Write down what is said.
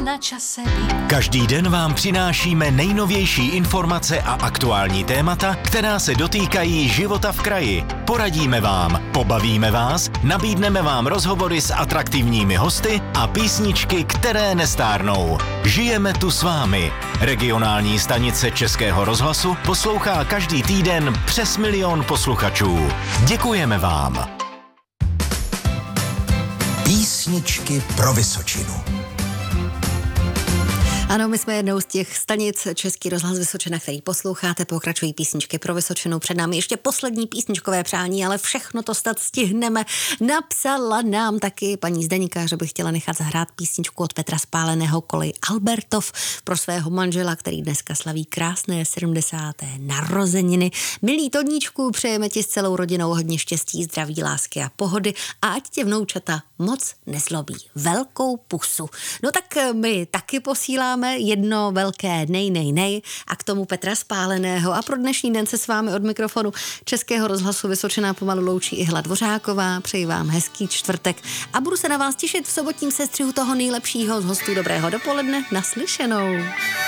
na čase být. Každý den vám přinášíme nejnovější informace a aktuální témata, která se dotýkají života v kraji. Poradíme vám, pobavíme vás, nabídneme vám rozhovory s atraktivními hosty a písničky, které nestárnou. Žijeme tu s vámi. Regionální stanice Českého rozhlasu poslouchá každý týden přes 1 000 000 posluchačů. Děkujeme vám. Písničky pro Vysočinu. Ano, my jsme jednou z těch stanic Český rozhlas Vysočina, který posloucháte, pokračují písničky pro Vysočinu. Před námi ještě poslední písničkové přání, ale všechno to snad stihneme. Napsala nám taky paní Zdeňka, že by chtěla nechat zahrát písničku od Petra Spáleného Kolej Albertov pro svého manžela, který dneska slaví krásné 70. narozeniny. Milý Toníčku, přejeme ti s celou rodinou hodně štěstí, zdraví, lásky a pohody a ať tě vnoučata moc nezlobí. Velkou pusu. No tak my taky posíláme jedno velké nej a k tomu Petra Spáleného a pro dnešní den se s vámi od mikrofonu Českého rozhlasu Vysočina pomalu loučí i Hla Dvořáková. Přeji vám hezký čtvrtek a budu se na vás těšit v sobotním sestřihu toho nejlepšího z hostů. Dobrého dopoledne, naslyšenou.